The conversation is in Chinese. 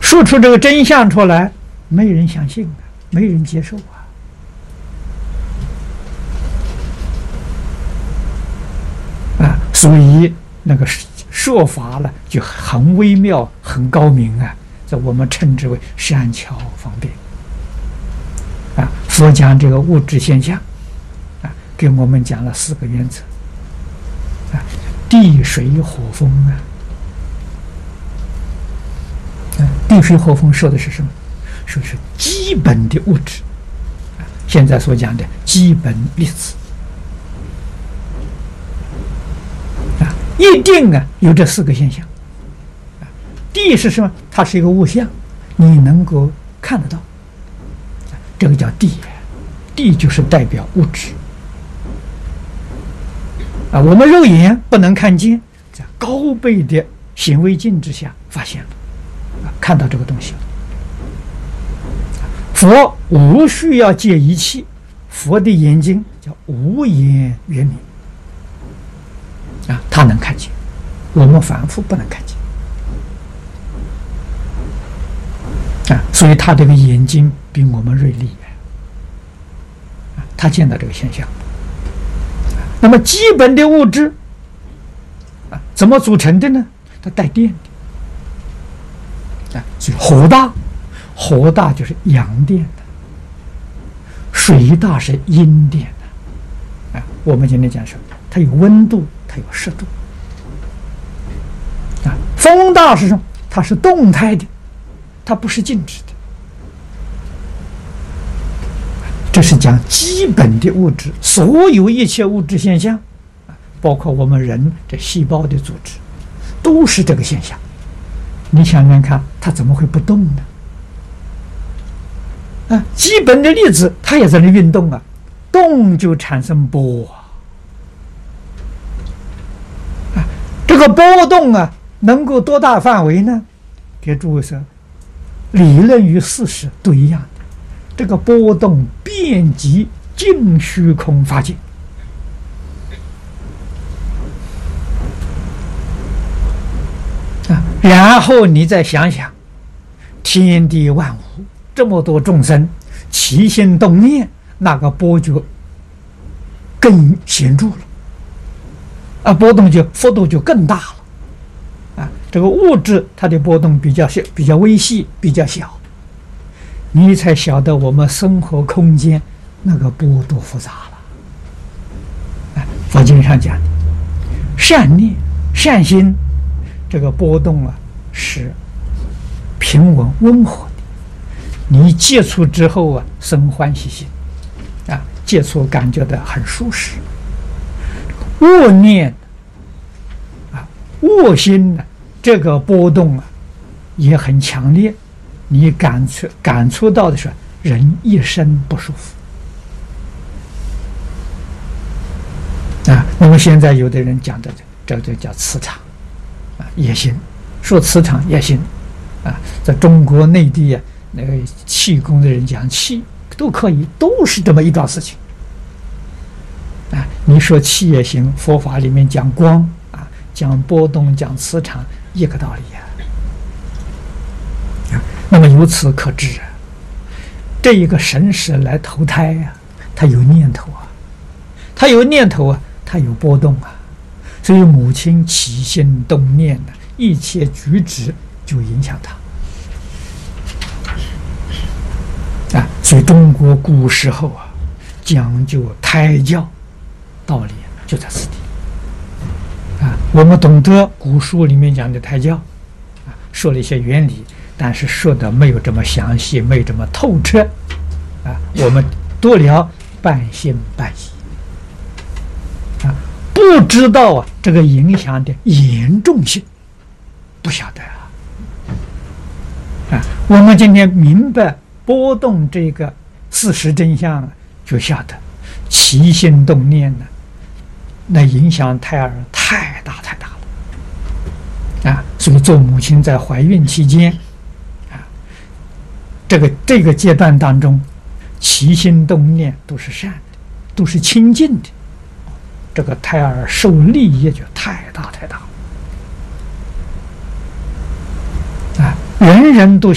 说出这个真相出来，没人相信啊，没人接受啊，所以那个说法呢就很微妙、很高明啊，这我们称之为善巧方便啊。佛讲这个物质现象啊，给我们讲了4个原则啊，地水火风啊。地水火风说的是什么？说是基本的物质，现在所讲的基本粒子啊，一定啊有这4个现象。地是什么？它是一个物象，你能够看得到，这个叫地。地就是代表物质啊，我们肉眼不能看见，在高倍的显微镜之下发现了。看到这个东西，佛无需要借仪器，佛的眼睛叫无眼圆明啊，他能看见，我们凡夫不能看见啊，所以他这个眼睛比我们锐利啊，他见到这个现象。那么基本的物质啊，怎么组成的呢？它带电的。所以火大就是阳电的，水大是阴电的啊。我们今天讲说，它有温度，它有湿度啊。风大是什么？它是动态的，它不是静止的。这是讲基本的物质，所有一切物质现象啊，包括我们人这细胞的组织，都是这个现象。你想想看，它怎么会不动呢？啊，基本的粒子它也在那运动啊，动就产生波啊，这个波动啊，能够多大范围呢？给诸位说，理论与事实都一样的，这个波动遍及尽虚空法界。然后你再想想，天地万物这么多众生起心动念，那个波就更显著了啊，波动就幅度就更大了啊。这个物质它的波动比较小，比较微细，比较小，你才晓得我们生活空间那个波多复杂了。佛经上讲的善念、善心。这个波动啊是平稳温和的，你接触之后啊生欢喜心啊，接触感觉到很舒适。恶念啊恶心呢，这个波动啊也很强烈，你感触到的是人一身不舒服啊。那么现在有的人讲的这就叫磁场。也行，说磁场也行啊，在中国内地啊，那个气功的人讲气都可以，都是这么一桩事情啊。你说气也行，佛法里面讲光啊，讲波动，讲磁场，一个道理啊。那么由此可知啊，这一个神识来投胎啊，他有念头啊，他有念头啊，他有波动啊。所以母亲起心动念的一切举止就影响他啊。所以中国古时候啊讲究胎教，道理就在此地啊。我们懂得古书里面讲的胎教啊，说了一些原理，但是说的没有这么详细，没有这么透彻啊。我们多聊半信半疑啊。不知道啊，这个影响的严重性，不晓得啊。我们今天明白波动这个事实真相，就晓得起心动念呢，那影响胎儿太大了啊。所以做母亲在怀孕期间啊，这个阶段当中，起心动念都是善的，都是清净的。这个胎儿受利益就太大了啊！人人都